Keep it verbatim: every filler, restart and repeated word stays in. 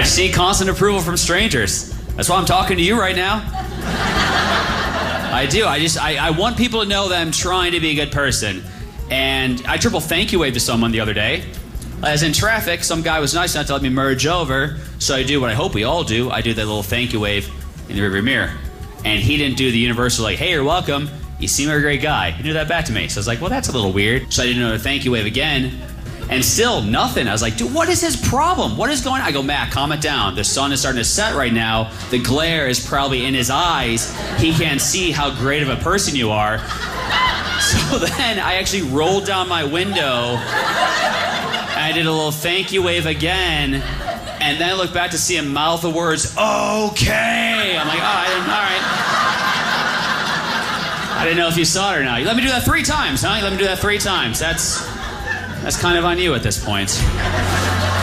I just need constant approval from strangers. That's why I'm talking to you right now. I do. I just, I, I want people to know that I'm trying to be a good person. And I triple thank you waved to someone the other day. As in traffic, some guy was nice enough to let me merge over, so I do what I hope we all do. I do that little thank you wave in the rearview mirror. And he didn't do the universal, like, hey, you're welcome. You seem like a great guy. He did that back to me. So I was like, well, that's a little weird. So I did another thank you wave again. And still nothing. I was like, dude, what is his problem? What is going on? I go, Matt, calm it down. The sun is starting to set right now. The glare is probably in his eyes. He can't see how great of a person you are. So then I actually rolled down my window. I did a little thank you wave again. And then I looked back to see him mouth the words, okay. I'm like, oh, I didn't, all right. I didn't know if you saw it or not. You let me do that three times, huh? You let me do that three times. That's... That's kind of on you at this point.